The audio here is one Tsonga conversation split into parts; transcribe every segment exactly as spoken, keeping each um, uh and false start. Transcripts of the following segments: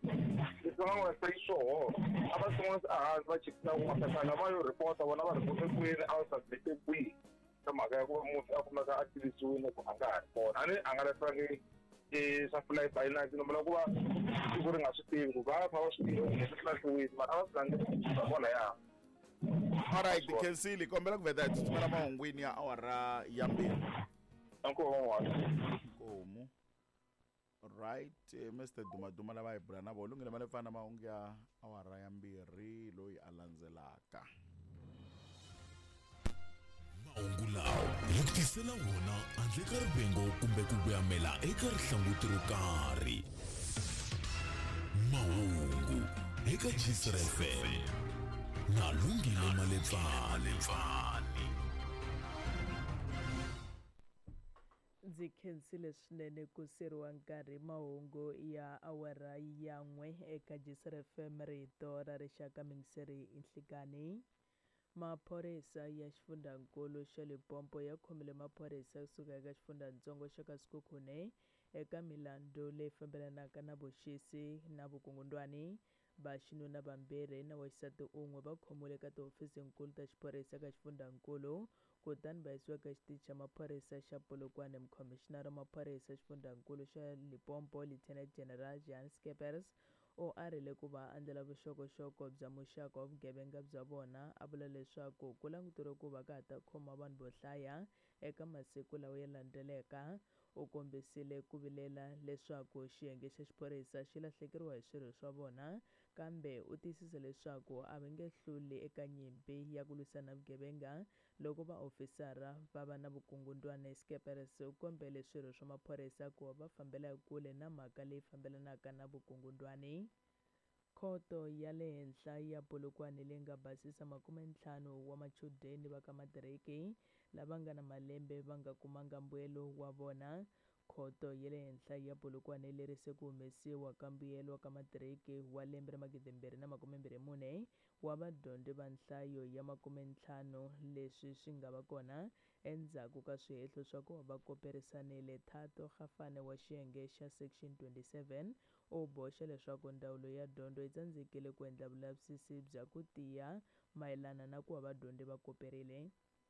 Isanga wasayisho abasonga ahantu bachikina kumaphepha bayo reporta bona ba report kwini awususpect kwi kamaka ya kuba umuntu akumaka activistwini kuhangari bona ani angalasani e supply finance noma kuba kuri ngasitivi kuba phawa swilo ngesiflahlwini mara awasanga bona ya. Alright, Khensile kombela kuveta tsutsumela mahungwini ya awara ya mbirhi. Ankomo wa. Komu. Right, eh, mister Dumaduma lava hi bula na vona lungile mali fana mahungu ya awara ya mbirhi loyi a landzelaka. Mahungu lawa hi ku tisela wona handle ka rivengo kumbe ku kuyamela eka rihlanguti ro karhi. Mahungu eka Gisra F M na Lungile Malefane. Ndzi khensile swinene ku seriwa nkarhi mahungu ya awara yan'we eka Gisra F M rito ra rixaka mingiseri inhlikani. Maphorisa ya xifundzankulu xa Limpopo ya khomile maphorisa kusuka eka xifundzatsongo xa ka Sekhukhune eka milandzu leyi fambelanaka na vuxisi na vukungundwani. Vaxinuna vambirhi na waxisati un'we va khomiwile eka tihofisinkulu ta xiphorisa ka xifundzankulu kutani va yisiwa eka xitichi xa maphorisa xa Polokwane. Mukhomixinara wa maphorisa xifundzankulu xa Limpopo Lieutenant General Jean Skeepers u arile ku va andlela vuxokoxoko bya muxaka wa vugevenga bya vona. A vula leswaku ku languteriwe ku va ka ha ta khoma vanhu vo hlaya eka masiku lawa ya landzelaka. U kombisile ku vilela leswaku xiyenge xa xiphorisa xi lahlekeriwa hi swirho swa vona, kambe u tiyisisa leswaku a va nge hluli eka nyimpi ya ku lwisana na vugevenga loko vaofisara va va na vukungundwani. Skeepers u kombele swirho swa maphorisa ku va fambela kule na mhaka leyi fambelanaka na vukungundwani. Khoto ya le henhla ya Polokwane leyi nga basisa makumentlhanu wa machudeni va ka matiriki lava nga na malembe va nga kumanga mbuyelo wa vona. Khoto ya le henhla ya Polokwane leri se ku humesiwa ka mbuyelo wa ka matiriki wa lembe ra magidimbirhi na makume mbirhi mune wa vadyondzi va nhlayo ya makumentlhanu leswi swi nga va kona endzhaku ka swihehlo swa ku va koperisanile. Thato Gafane wa xiyenge xa section twenty-seven u boxa leswaku ndzawulo ya dyondzo yi tsandzekile ku endla vulavisisi bya ku tiya mayelana na ku va vadyondzi va koperile.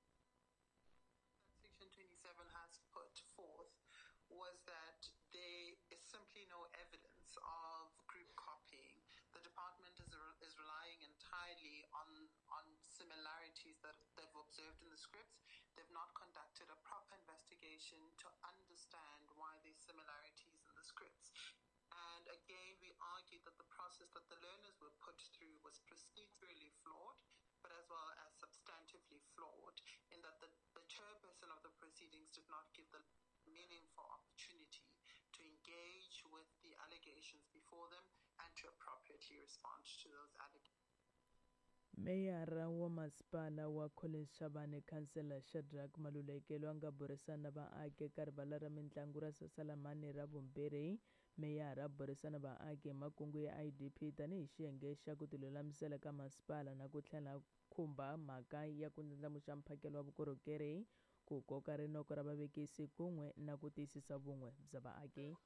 Section twenty-seven has put forth was that there is simply no evidence of group copying. The department is, re- is relying entirely on, on similarities that they've observed in the scripts. They've not conducted a proper investigation to understand why there's similarities in the scripts. And again, we argue that the process that the learners were put through was procedurally flawed, but as well as substantively flawed, in that the, the chairperson of the proceedings did not give the meaningful opportunity to engage with the allegations before them and to appropriately respond to those allegations. Meyara wa masipala wa Collins Shabane Councillor Shadrack Malulekelo anga burisana vaaki eka rivala ra mitlangu ra Sasalamani ra vumbirhi. Meyara burisana vaaki makungu ya I D P tanihi xiyenge xa ku tilulamisela ka masipala na ku tlhela khumba mhaka ya ku ndlandlamuxa mphakelo wa vukorhokeri, ku koka rinoko ra vavekisi kun'we na ku tiyisisa vun'we bya vaaki.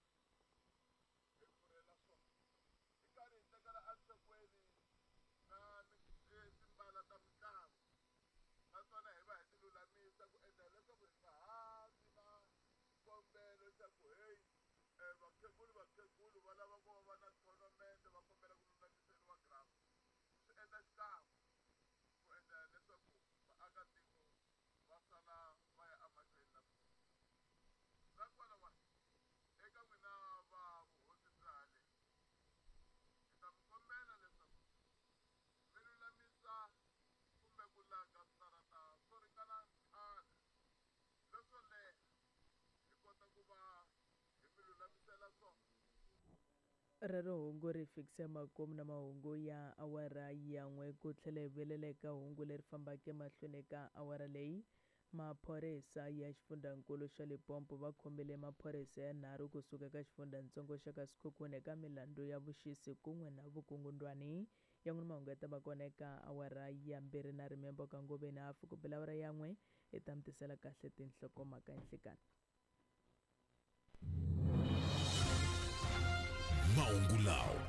Rero hungu ri fikise makumu na mahungu ya awara yan'we ku tlhela hi vilela eka hungu leri fambaka emahlweni ka awara leyi. Maphorisa ya xifundzankulu xa Limpopo va khomile maphorisa yanharhu kusuka eka xifundzatsongo xa ka Sekhukhune eka milandzu ya vuxisi kun'we na vukungundwani. Yan'wana mahungu ya ta va kona eka awara ya mbirhi na rimembo ka nguveni hafu ku bela awara yan'we hi ta mi tisela kahle tinhlokomhaka enhlikani. Mahungu lawa